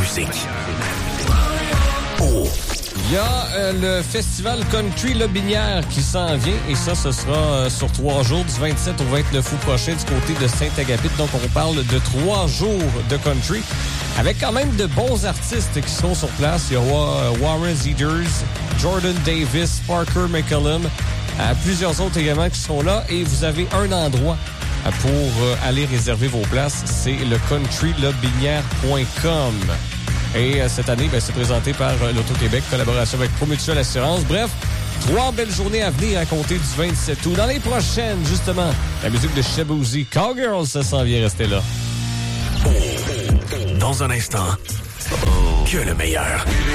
musique. Oh. Il y a le festival Country Lobinière qui s'en vient et ça, ce sera sur 3 jours, du 27 au 29 août prochain du côté de Saint-Agapit. Donc, on parle de 3 jours de country avec quand même de bons artistes qui seront sur place. Il y aura Warren Zeders, Jordan Davis, Parker McCallum, plusieurs autres également qui seront là et vous avez un endroit pour aller réserver vos places. C'est le countrylobinière.com. Et cette année, c'est présenté par l'Auto-Québec, collaboration avec Promutuelle Assurance. Bref, 3 belles journées à venir à compter du 27 août. Dans les prochaines, justement, la musique de Shaboozey. Cowgirls, ça s'en vient rester là. Dans un instant, que le meilleur.